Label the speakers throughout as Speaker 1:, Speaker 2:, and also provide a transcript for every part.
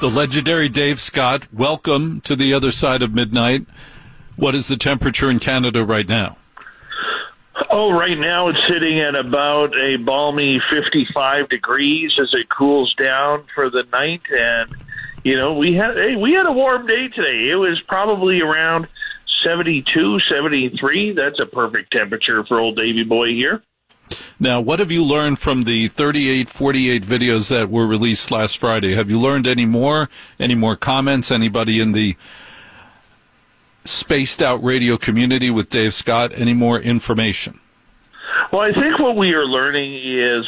Speaker 1: The legendary Dave Scott, welcome to the other side of midnight. What is the temperature in Canada right now?
Speaker 2: Oh, right now it's sitting at about a balmy 55 degrees as it cools down for the night. And, you know, we had a warm day today. It was probably around 72, 73. That's a perfect temperature for old Davy boy here.
Speaker 1: Now, what have you learned from the 38, 48 videos that were released last Friday? Have you learned any more comments? Anybody in the spaced out radio community with Dave Scott, any more information?
Speaker 2: Well, I think what we are learning is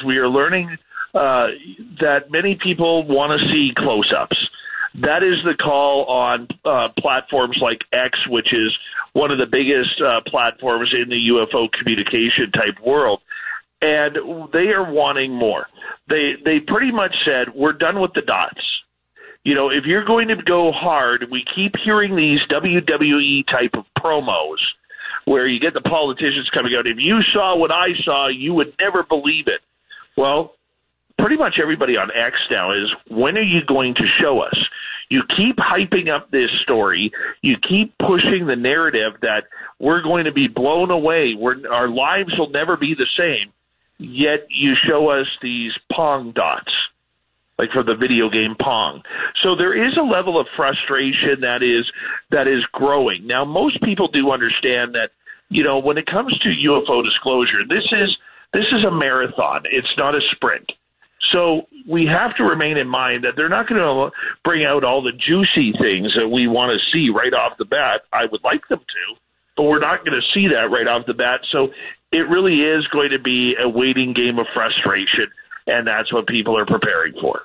Speaker 2: that many people want to see close-ups. That is the call on platforms like X, which is one of the biggest platforms in the UFO communication type world. And they are wanting more. They pretty much said, we're done with the dots. You know, if you're going to go hard, we keep hearing these WWE type of promos where you get the politicians coming out. If you saw what I saw, you would never believe it. Well, pretty much everybody on X now is, when are you going to show us? You keep hyping up this story. You keep pushing the narrative that we're going to be blown away. Our lives will never be the same. Yet you show us these Pong dots, like for the video game Pong. So there is a level of frustration that is growing. Now, most people do understand that, you know, when it comes to UFO disclosure, this is a marathon. It's not a sprint. So we have to remain in mind that they're not going to bring out all the juicy things that we want to see right off the bat. I would like them to, but we're not going to see that right off the bat. So it really is going to be a waiting game of frustration, and that's what people are preparing for.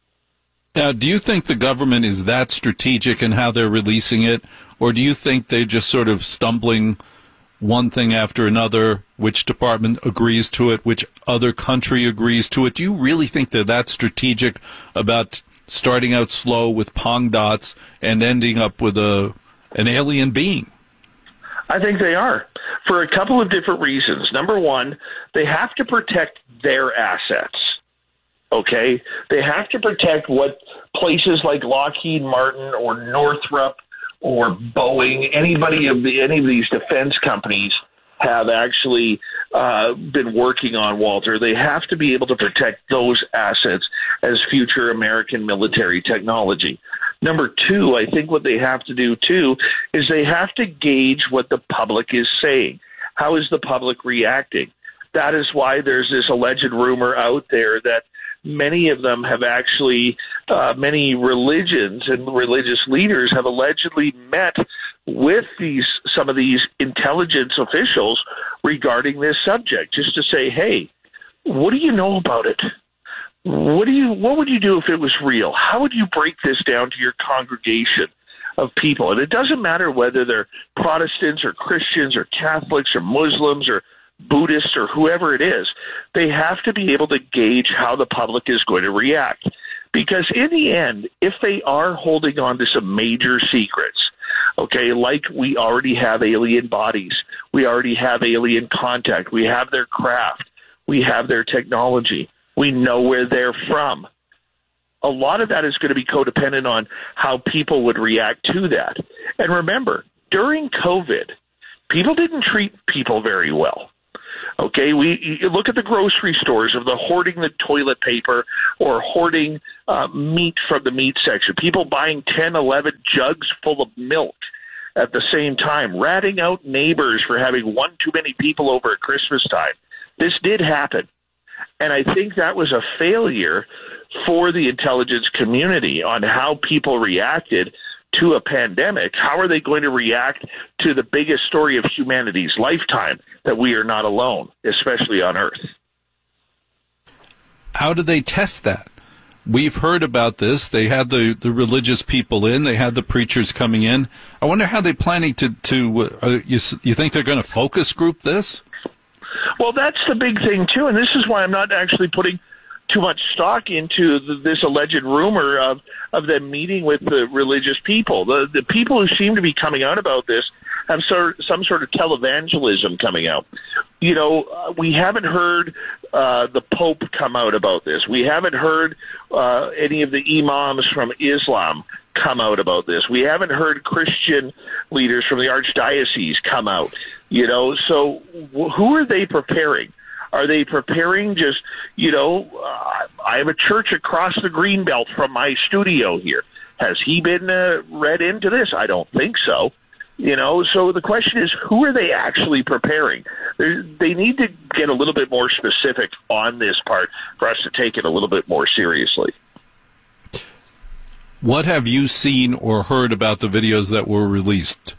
Speaker 1: Now, do you think the government is that strategic in how they're releasing it, or do you think they're just sort of stumbling one thing after another, which department agrees to it, which other country agrees to it? Do you really think they're that strategic about starting out slow with Pong dots and ending up with an alien being?
Speaker 2: I think they are, for a couple of different reasons. Number one, they have to protect their assets. Okay? They have to protect what places like Lockheed Martin or Northrop or Boeing, any of these defense companies have actually been working on, Walter. They have to be able to protect those assets as future American military technology. Number two, I think what they have to do, too, is they have to gauge what the public is saying. How is the public reacting? That is why there's this alleged rumor out there that many of them have actually, many religions and religious leaders have allegedly met with some of these intelligence officials regarding this subject, just to say, hey, what do you know about it? What would you do if it was real? How would you break this down to your congregation of people? And it doesn't matter whether they're Protestants or Christians or Catholics or Muslims or Buddhists or whoever it is. They have to be able to gauge how the public is going to react. Because in the end, if they are holding on to some major secrets, okay, like we already have alien bodies, we already have alien contact, we have their craft, we have their technology, we know where they're from. A lot of that is going to be codependent on how people would react to that. And remember, during COVID, people didn't treat people very well. Okay, you look at the grocery stores of the hoarding the toilet paper or hoarding meat from the meat section, people buying 10, 11 jugs full of milk at the same time, ratting out neighbors for having one too many people over at Christmas time. This did happen. And I think that was a failure for the intelligence community on how people reacted to a pandemic. How are they going to react to the biggest story of humanity's lifetime, that we are not alone, especially on Earth?
Speaker 1: How do they test that? We've heard about this. They had the religious people in. They had the preachers coming in. I wonder how they're planning to you think they're going to focus group this?
Speaker 2: Well, that's the big thing, too, and this is why I'm not actually putting too much stock into this alleged rumor of them meeting with the religious people. The people who seem to be coming out about this have some sort of televangelism coming out. We haven't heard the Pope come out about this. We haven't heard any of the imams from Islam come out about this. We haven't heard Christian leaders from the archdiocese come out. So who are they preparing? Are they preparing just, I have a church across the Greenbelt from my studio here. Has he been read into this? I don't think so. So the question is, who are they actually preparing? They need to get a little bit more specific on this part for us to take it a little bit more seriously.
Speaker 1: What have you seen or heard about the videos that were released?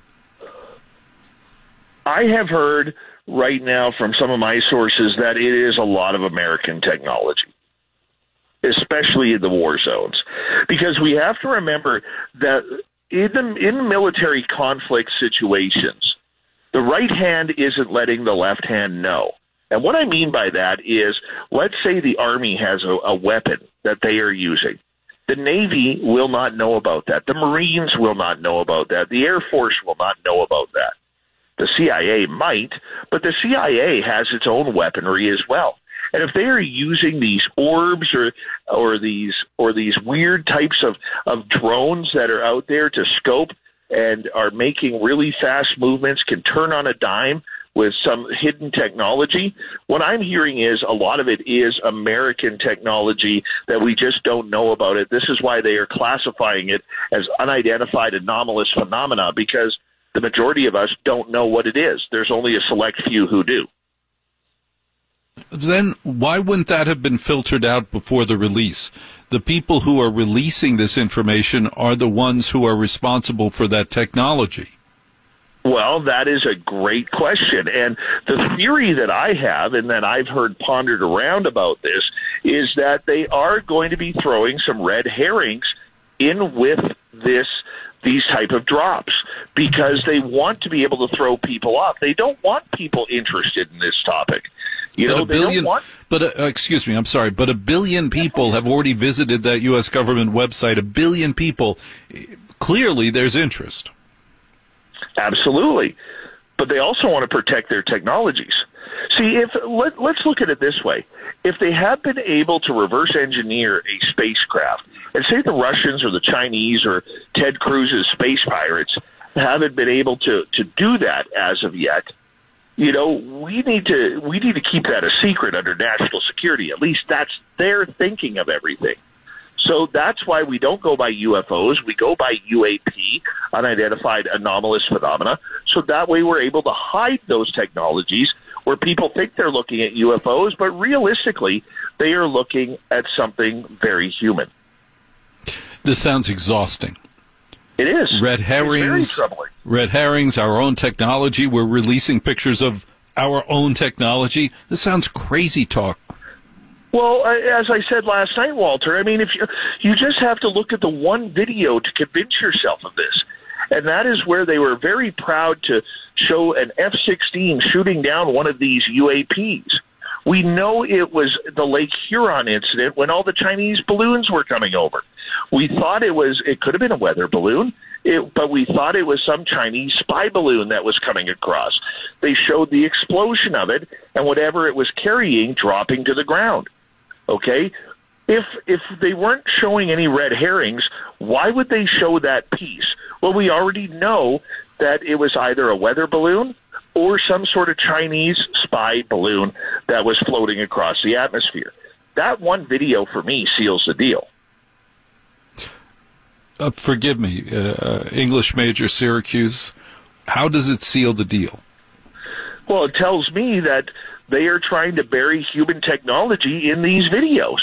Speaker 2: I have heard right now from some of my sources that it is a lot of American technology, especially in the war zones, because we have to remember that in military conflict situations, the right hand isn't letting the left hand know. And what I mean by that is, let's say the Army has a weapon that they are using. The Navy will not know about that. The Marines will not know about that. The Air Force will not know about that. The CIA might, but the CIA has its own weaponry as well. And if they are using these orbs or these weird types of drones that are out there to scope and are making really fast movements, can turn on a dime with some hidden technology, what I'm hearing is a lot of it is American technology that we just don't know about it. This is why they are classifying it as unidentified anomalous phenomena, because the majority of us don't know what it is. There's only a select few who do.
Speaker 1: Then why wouldn't that have been filtered out before the release? The people who are releasing this information are the ones who are responsible for that technology.
Speaker 2: Well, that is a great question. And the theory that I have and that I've heard pondered around about this is that they are going to be throwing some red herrings in with these type of drops, because they want to be able to throw people off. They don't want people interested in this topic.
Speaker 1: Excuse me, I'm sorry, but 1 billion people have already visited that U.S. government website. 1 billion people. Clearly, there's interest.
Speaker 2: Absolutely. But they also want to protect their technologies. See, let's look at it this way. If they have been able to reverse engineer a spacecraft, and say the Russians or the Chinese or Ted Cruz's space pirates haven't been able to do that as of yet, we need to keep that a secret under national security. At least that's their thinking of everything. So that's why we don't go by UFOs. We go by UAP, unidentified anomalous phenomena. So that way we're able to hide those technologies where people think they're looking at UFOs, but realistically, they are looking at something very human.
Speaker 1: This sounds exhausting.
Speaker 2: It is.
Speaker 1: Red herrings.
Speaker 2: It's very troubling.
Speaker 1: Red herrings, our own technology. We're releasing pictures of our own technology. This sounds crazy talk.
Speaker 2: Well, as I said last night, Walter, I mean, if you just have to look at the one video to convince yourself of this. And that is where they were very proud to show an F-16 shooting down one of these UAPs. We know it was the Lake Huron incident when all the Chinese balloons were coming over. We thought it could have been a weather balloon, but we thought it was some Chinese spy balloon that was coming across. They showed the explosion of it and whatever it was carrying dropping to the ground. Okay? If they weren't showing any red herrings, why would they show that piece? Well, we already know that it was either a weather balloon or some sort of Chinese spy balloon that was floating across the atmosphere. That one video, for me, seals the deal.
Speaker 1: Forgive me, English major, Syracuse. How does it seal the deal?
Speaker 2: Well, it tells me that they are trying to bury human technology in these videos.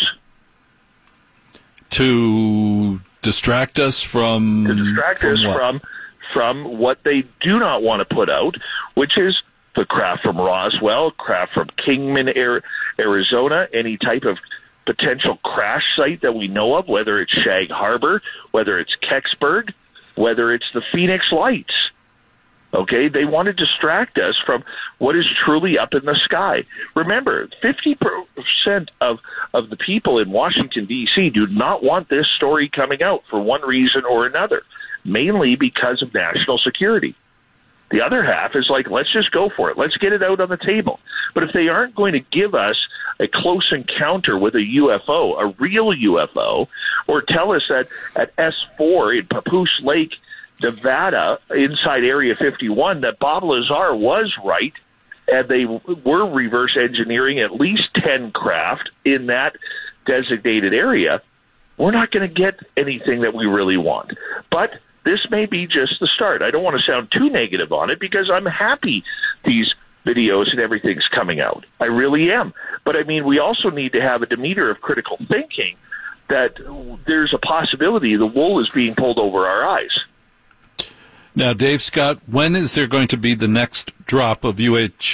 Speaker 1: To distract us from...
Speaker 2: To distract us from what they do not want to put out, which is the craft from Roswell, craft from Kingman, Arizona, any type of potential crash site that we know of, whether it's Shag Harbor, whether it's Kecksburg, whether it's the Phoenix Lights. Okay, they want to distract us from what is truly up in the sky. Remember, 50% of the people in Washington, D.C. do not want this story coming out for one reason or another, mainly because of national security. The other half is like, let's just go for it. Let's get it out on the table. But if they aren't going to give us a close encounter with a UFO, a real UFO, or tell us that at S4 in Papoose Lake, Nevada, inside Area 51, that Bob Lazar was right, and they were reverse engineering at least 10 craft in that designated area, we're not going to get anything that we really want. But this may be just the start. I don't want to sound too negative on it because I'm happy these videos and everything's coming out. I really am. But, I mean, we also need to have a demeanor of critical thinking that there's a possibility the wool is being pulled over our eyes.
Speaker 1: Now, Dave Scott, when is there going to be the next drop of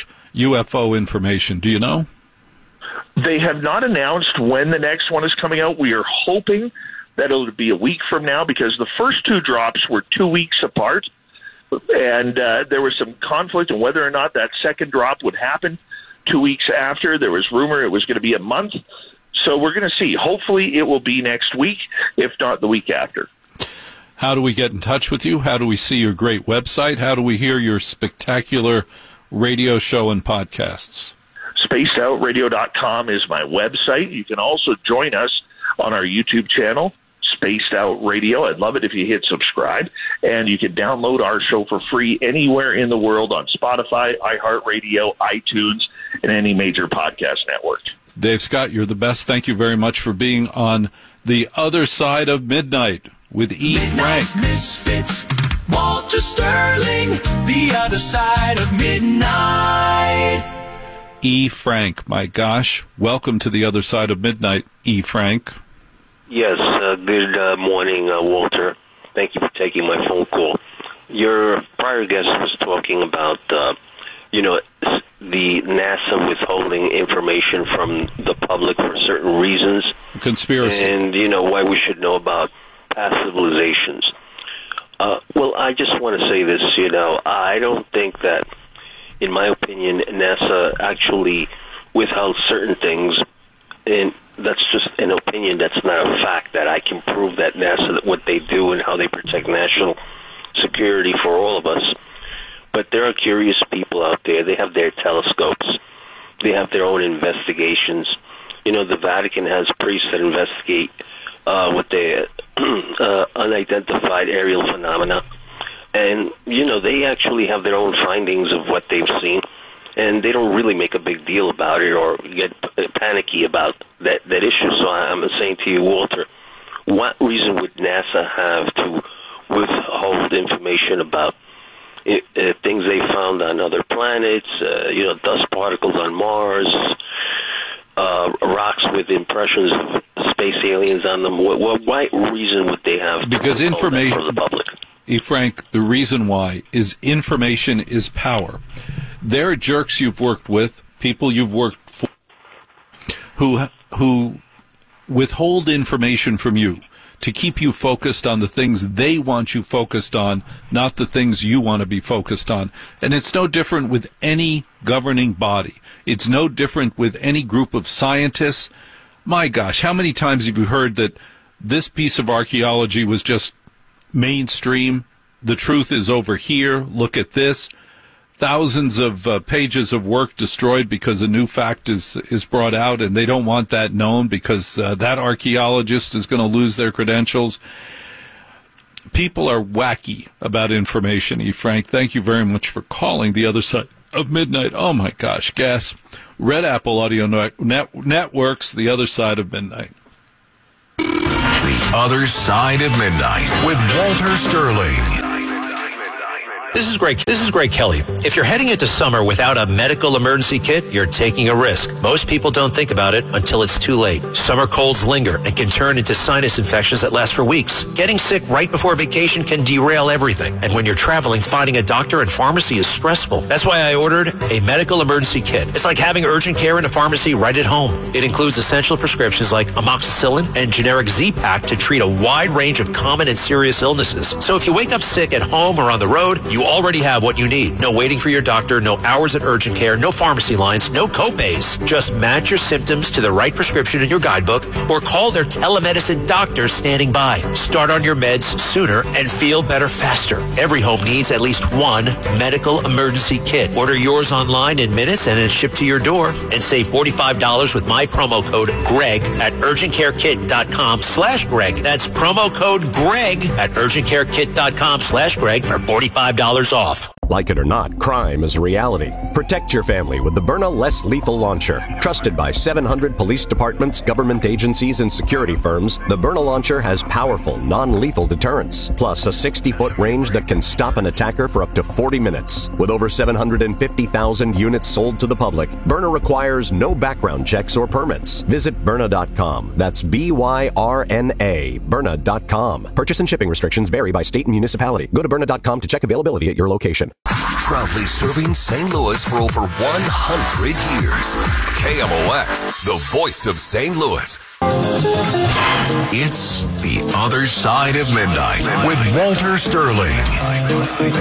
Speaker 1: UFO information? Do you know?
Speaker 2: They have not announced when the next one is coming out. We are hoping that it'll be a week from now because the first two drops were 2 weeks apart, and there was some conflict on whether or not that second drop would happen 2 weeks after. There was rumor it was going to be a month. So we're going to see. Hopefully it will be next week, if not the week after.
Speaker 1: How do we get in touch with you? How do we see your great website? How do we hear your spectacular radio show and podcasts?
Speaker 2: SpacedOutRadio.com is my website. You can also join us on our YouTube channel, Spaced Out Radio. I'd love it if you hit subscribe. And you can download our show for free anywhere in the world on Spotify, iHeartRadio, iTunes, and any major podcast network.
Speaker 1: Dave Scott, you're the best. Thank you very much for being on The Other Side of Midnight with E. Frank.
Speaker 3: Misfits, Walter Sterling, The Other Side of Midnight.
Speaker 1: E. Frank, my gosh. Welcome to The Other Side of Midnight, E. Frank.
Speaker 4: Yes, good morning, Walter. Thank you for taking my phone call. Your prior guest was talking about, the NASA withholding information from the public for certain reasons.
Speaker 1: Conspiracy.
Speaker 4: And, why we should know about past civilizations. Well, I just want to say this, I don't think that, in my opinion, NASA actually withheld certain things, and that's just an opinion. That's not a fact that I can prove that NASA, what they do and how they protect national security for all of us. But there are curious people out there. They have their telescopes. They have their own investigations. The Vatican has priests that investigate what they unidentified aerial phenomena. And, they actually have their own findings of what they've seen, and they don't really make a big deal about it or get panicky about that issue. So I'm saying to you, Walter, what reason would NASA have to withhold information about things they found on other planets, dust particles on Mars, rocks with impressions of space aliens on them? What reason would they have to
Speaker 1: because information
Speaker 4: from the public?
Speaker 1: E. Frank, the reason why is information is power. There are jerks you've worked with, people you've worked for, who withhold information from you to keep you focused on the things they want you focused on, not the things you want to be focused on. And it's no different with any governing body. It's no different with any group of scientists. My gosh, how many times have you heard that this piece of archaeology was just mainstream? The truth is over here. Look at this. Thousands of pages of work destroyed because a new fact is brought out, and they don't want that known because that archaeologist is going to lose their credentials. People are wacky about information, E. Frank. Thank you very much for calling The Other Side of Midnight. Oh, my gosh, gas. Red Apple Audio Networks, The Other Side of Midnight.
Speaker 3: The Other Side of Midnight with Walter Sterling.
Speaker 5: This is Greg Kelly. If you're heading into summer without a medical emergency kit, you're taking a risk. Most people don't think about it until it's too late. Summer colds linger and can turn into sinus infections that last for weeks. Getting sick right before vacation can derail everything. And when you're traveling, finding a doctor and pharmacy is stressful. That's why I ordered a medical emergency kit. It's like having urgent care in a pharmacy right at home. It includes essential prescriptions like amoxicillin and generic Z-Pak to treat a wide range of common and serious illnesses. So if you wake up sick at home or on the road, you You already have what you need. No waiting for your doctor, no hours at urgent care, no pharmacy lines, no copays. Just match your symptoms to the right prescription in your guidebook or call their telemedicine doctors standing by. Start on your meds sooner and feel better faster. Every home needs at least one medical emergency kit. Order yours online in minutes and it's shipped to your door. And save $45 with my promo code GREG at urgentcarekit.com/Greg. That's promo code GREG at urgentcarekit.com/Greg for $45 off.
Speaker 6: Like it or not, crime is a reality. Protect your family with the Byrna Less Lethal Launcher. Trusted by 700 police departments, government agencies, and security firms, the Byrna Launcher has powerful, non-lethal deterrence, plus a 60-foot range that can stop an attacker for up to 40 minutes. With over 750,000 units sold to the public, Byrna requires no background checks or permits. Visit Byrna.com. That's BYRNA. Byrna.com. Purchase and shipping restrictions vary by state and municipality. Go to Byrna.com to check availability at your location.
Speaker 3: Proudly serving St. Louis for over 100 years. KMOX, the voice of St. Louis. It's The Other Side of Midnight with Walter Sterling.